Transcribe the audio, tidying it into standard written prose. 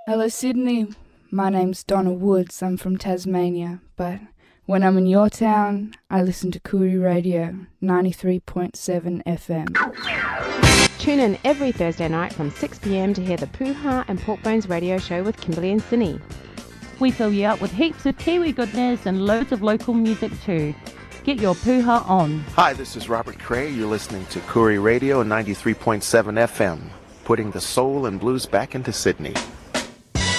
Hello, Sydney. My name's Donna Woods. I'm from Tasmania, but when I'm in your town, I listen to Koori Radio 93.7 FM. Tune in every Thursday night from 6 p.m. to hear the Pooha and Pork Bones radio show with Kimberly and Cindy. We fill you up with heaps of Kiwi goodness and loads of local music too. Get your Pooha on. Hi, this is Robert Cray. You're listening to Koori Radio 93.7 FM, putting the soul and blues back into Sydney.